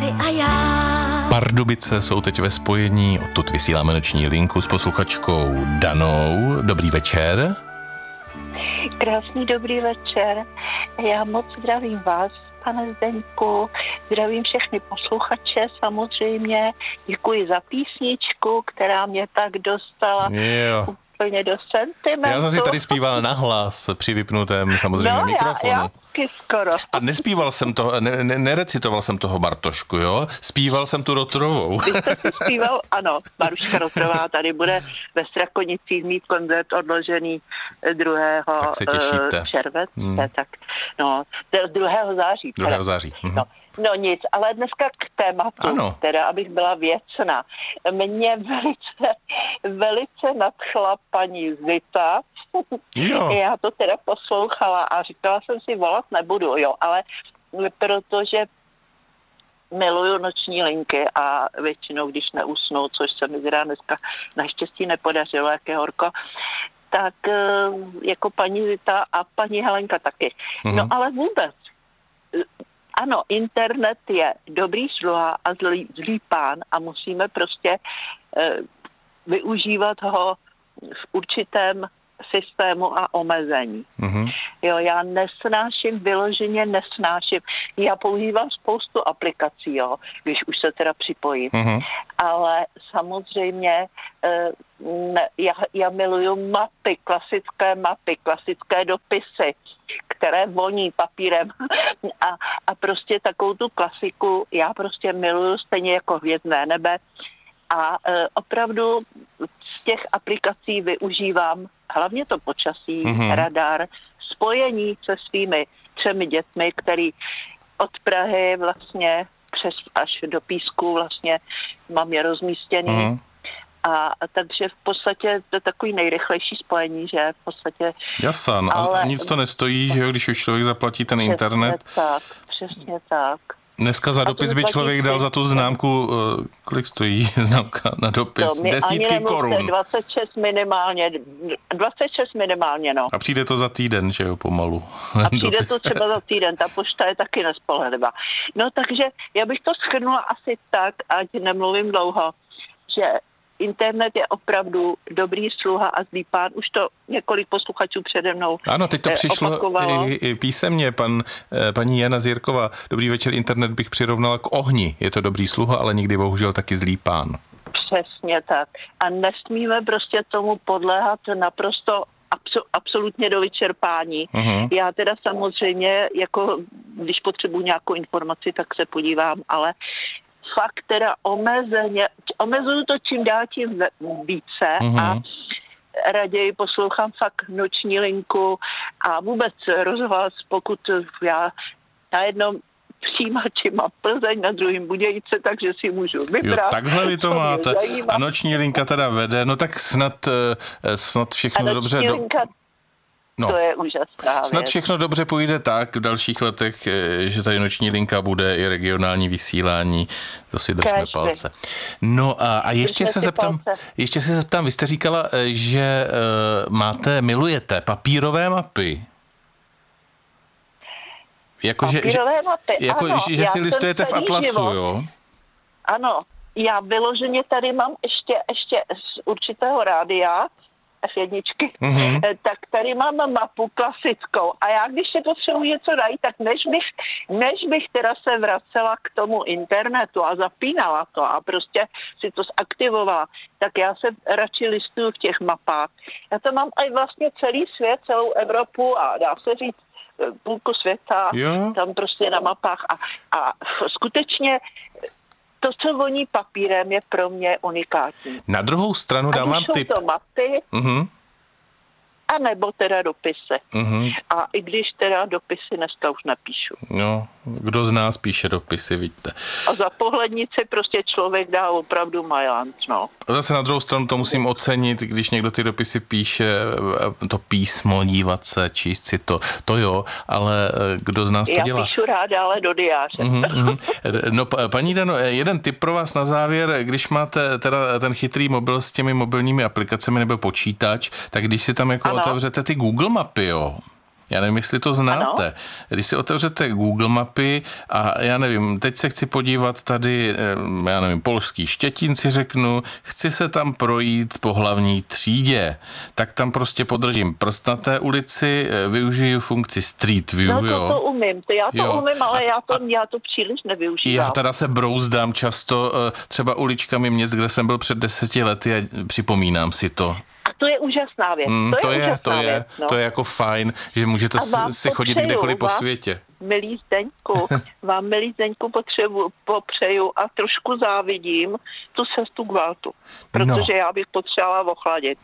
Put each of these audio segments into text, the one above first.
a já. Pardubice jsou teď ve spojení, odtud vysíláme noční linku s posluchačkou Danou. Dobrý večer. Krásný dobrý večer. Já moc zdravím vás, pane Zdeňku, zdravím všechny posluchače samozřejmě. Děkuji za písničku, která mě tak dostala úplně do sentimentu. Já jsem si tady zpíval nahlas při vypnutém samozřejmě mikrofonu. Já skoro. A nespíval jsem to, nerecitoval jsem toho Bartošku, jo? Zpíval jsem tu Rotrovou. Vy jste si zpíval, ano, Maruška Rotrová tady bude ve Strakonicích mít koncert odložený 2. Tak se těšíte. července, tak no, 2. září. 2. září. No nic, ale dneska k tématu, teda abych byla věcná. Mě velice nadchla paní Zita. Jo. Já to teda poslouchala a říkala jsem si, volat nebudu, ale protože miluju noční linky a většinou, když neusnu, což se mi teda dneska naštěstí nepodařilo, jak je horko, tak jako paní Zita a paní Helenka taky. No ale vůbec. Ano, internet je dobrý sluha a zlý pán a musíme prostě využívat ho v určitém systému a omezení. Jo, já vyloženě nesnáším. Já používám spoustu aplikací, když už se teda připojím. Ale samozřejmě já miluju klasické dopisy, které voní papírem a prostě takovou tu klasiku já prostě miluju stejně jako Hvězdné nebe a opravdu z těch aplikací využívám hlavně to počasí, radar, spojení se svými 3 dětmi, který od Prahy vlastně až do Písku vlastně mám je rozmístěný. A takže v podstatě to je takový nejrychlejší spojení, že v podstatě... Jasně, a nic to nestojí, že jo, když už člověk zaplatí ten internet. Přesně tak. Dneska za dopis by člověk dal za tu známku, kolik stojí známka na dopis? 10 korun. 26 minimálně, no. A přijde to za týden, že jo, pomalu. A přijde to třeba za týden, ta pošta je taky nespolehlivá. No takže já bych to shrnula asi tak, ať nemluvím dlouho, že internet je opravdu dobrý sluha a zlý pán. Už to několik posluchačů přede mnou ano, teď to přišlo i písemně. Paní Jana Zírková. Dobrý večer, internet bych přirovnala k ohni. Je to dobrý sluha, ale někdy bohužel taky zlý pán. Přesně tak. A nesmíme prostě tomu podléhat naprosto absolutně do vyčerpání. Já teda samozřejmě, jako když potřebuji nějakou informaci, tak se podívám, ale fakt teda omezuju to čím dál tím více a raději poslouchám fakt noční linku a vůbec rozhlas, pokud já na jednom přijímači mám Plzeň, na druhém Budějice, takže si můžu vybrat. Jo, takhle vy to máte. A noční linka teda vede, no tak snad všechno dobře... No, to je úžasná věc. Snad všechno dobře půjde tak v dalších letech, že tady noční linka bude i regionální vysílání. To si držme palce. No a ještě se zeptám, vy jste říkala, že milujete papírové mapy. Papírové mapy, ano. Že si listujete v Atlasu, jo? Ano, já vyloženě tady mám ještě z určitého rádia, F1, tak tady mám mapu klasickou a já když si potřebuji něco najít, tak než bych teda se vracela k tomu internetu a zapínala to a prostě si to zaktivovala, tak já se radši listuju v těch mapách. Já to mám i vlastně celý svět, celou Evropu a dá se říct půlku světa, tam prostě na mapách a skutečně to, co voní papírem, je pro mě unikátní. Na druhou stranu dávám tip. A to mapy, a nebo teda dopisy. A i když teda dopisy dneska už nepíšu. No, kdo z nás píše dopisy, vidíte. A za pohlednici prostě člověk dá opravdu majlant, no. A zase na druhou stranu to musím ocenit, když někdo ty dopisy píše, to písmo, dívat se, číst si to jo, ale kdo z nás to dělá? Já píšu ráda, ale do diáře. No, paní Dano, jeden tip pro vás na závěr, když máte teda ten chytrý mobil s těmi mobilními aplikacemi nebo počítač, tak když si tam jako otevřete ty Google mapy, jo, Já nevím, jestli to znáte. Ano. Když si otevřete Google mapy a já nevím, teď se chci podívat tady, já nevím, Polský Štětín si řeknu, chci se tam projít po hlavní třídě, tak tam prostě podržím prst na té ulici, využiju funkci Street View, jo. To umím, umím, ale já to příliš nevyužívám. Já teda se brouzdám často třeba uličkami měst, kde jsem byl před 10 lety a připomínám si to. A to je úžasná věc. To je jako fajn, že můžete si chodit kdekoliv po světě. Milý Zdeňku, popřeju a trošku závidím tu cestu k Valtu, protože já bych potřebovala ochladit.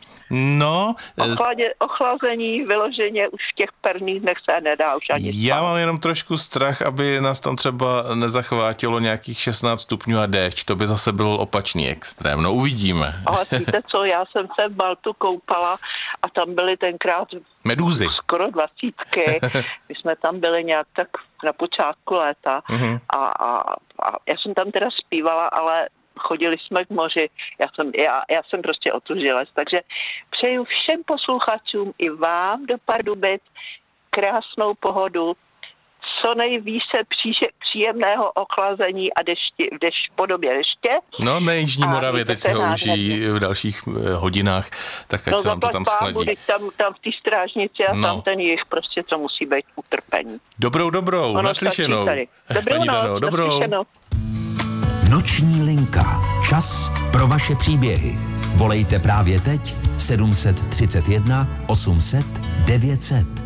Ochlazení vyloženě už v těch prvních dnech se nedá už ani Já mám jenom trošku strach, aby nás tam třeba nezachvátilo nějakých 16 stupňů a déšť, to by zase byl opačný extrém, no uvidíme. Ale víte co, já jsem se v Baltu koupala a tam byly tenkrát medúzy. Skoro 20. My jsme tam byli nějak tak na počátku léta a já jsem tam teda zpívala, ale chodili jsme k moři. Já jsem prostě otužilec, takže přeju všem posluchačům i vám do Pardubic krásnou pohodu, co nejvíce příjemného ochlazení a v podobě deště. No, na Jižní Moravě teď se ho užijí v dalších hodinách, tak ať se vám to tam schladí. Tam v té strážnici a tam ten jich prostě, co musí být utrpení. Dobrou, naslyšenou. Dobrou. Noční linka. Čas pro vaše příběhy. Volejte právě teď 731 800 900.